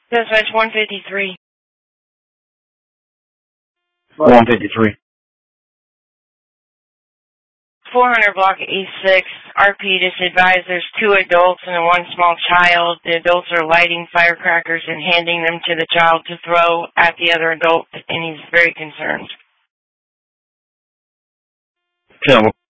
Dispatch 153. 153. 400 block E6. RP just advised there's 2 adults and 1 small child. The adults are lighting firecrackers and handing them to the child to throw at the other adult, and he's very concerned.